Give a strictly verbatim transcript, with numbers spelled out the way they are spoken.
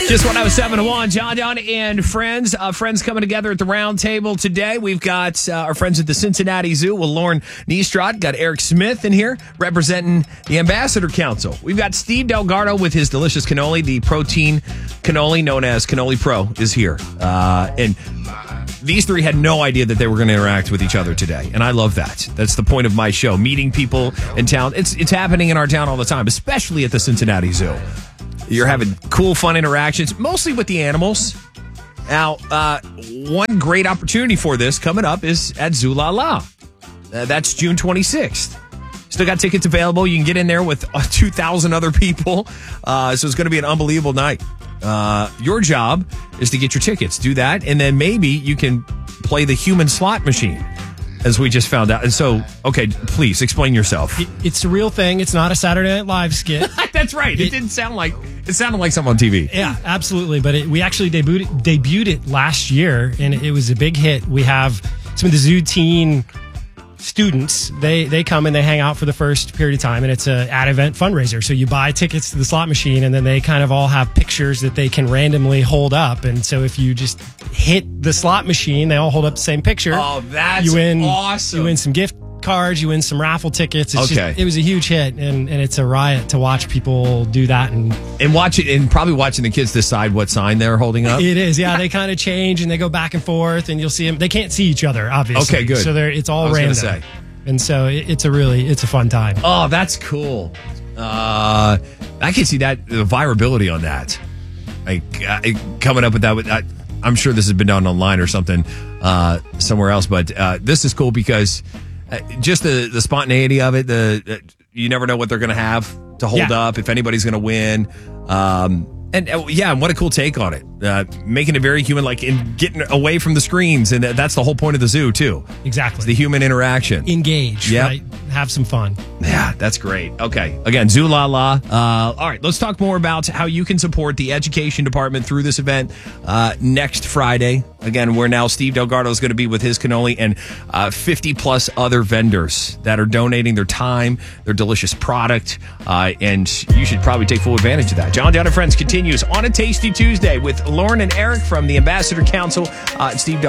Just one oh seven point one, John Don and friends. Uh, friends coming together at the round table today. We've got uh, our friends at the Cincinnati Zoo with Lauren Niestrad. Got Eric Smith in here representing the Ambassador Council. We've got Steve Delgardo with his delicious cannoli. The protein cannoli known as Cannoli Pro is here. Uh, and these three had no idea that they were going to interact with each other today. And I love that. That's the point of my show, meeting people in town. It's, it's happening in our town all the time, especially at the Cincinnati Zoo. You're having cool, fun interactions, mostly with the animals. Now, uh, one great opportunity for this coming up is at Zoo La La. Uh, that's June twenty-sixth. Still got tickets available. You can get in there with uh, two thousand other people. Uh, so it's going to be an unbelievable night. Uh, your job is to get your tickets. Do that, and then maybe you can play the human slot machine, as we just found out. And so, okay, please explain yourself. It, it's a real thing. It's not a Saturday Night Live skit. That's right. It, it didn't sound like it sounded like something on T V. Yeah, absolutely. But it, we actually debuted it, debuted it last year, and it was a big hit. We have some of the Zoo Teen students. They they come and they hang out for the first period of time, and it's a ad event fundraiser. So you buy tickets to the slot machine, and then they kind of all have pictures that they can randomly hold up. And so if you just hit the slot machine, they all hold up the same picture. Oh, that's you win, awesome! You win some gift cards, you win some raffle tickets. It's okay, just, it was a huge hit, and, and it's a riot to watch people do that and and watch it, and probably watching the kids decide what sign they're holding up. It is, yeah. They kind of change and they go back and forth, and you'll see them. They can't see each other, obviously. Okay, good. So they're it's all I was random. gonna say. And so it, it's a really it's a fun time. Oh, that's cool. Uh, I can see that the viability on that. Like uh, coming up with that. With, I, I'm sure this has been done online or something uh, somewhere else, but uh, this is cool because. Uh, just the, the spontaneity of it, the uh, you never know what they're going to have to hold yeah. up, if anybody's going to win. Um, and uh, yeah, what a cool take on it. Uh, making it very human, like in getting away from the screens. And that's the whole point of the zoo, too. Exactly. It's the human interaction. Engage, yep. right? Have some fun. Yeah, that's great. Okay. Again, Zoo La La. Uh, all right, let's talk more about how you can support the education department through this event uh, next Friday. Again, where now Steve Delgardo is going to be with his cannoli and uh, fifty plus other vendors that are donating their time, their delicious product, uh, and you should probably take full advantage of that. John Down and Friends continues on a Tasty Tuesday with Lauren and Eric from the Ambassador Council uh, and Steve Delgardo.